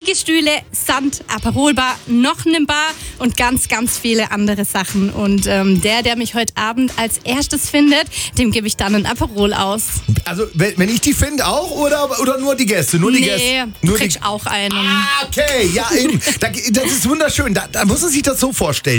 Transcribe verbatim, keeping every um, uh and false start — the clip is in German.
Liegestühle, Sand, Aperolbar, noch eine Bar und ganz, ganz viele andere Sachen. Und ähm, der, der mich heute Abend als erstes findet, dem gebe ich dann ein Aperol aus. Also, wenn, wenn ich die finde auch oder, oder nur die Gäste? Nur die nee, Gäste. du Nur kriegst die... auch einen. Ah, okay, ja eben. Da, das ist wunderschön. Da, da muss man sich das so vorstellen.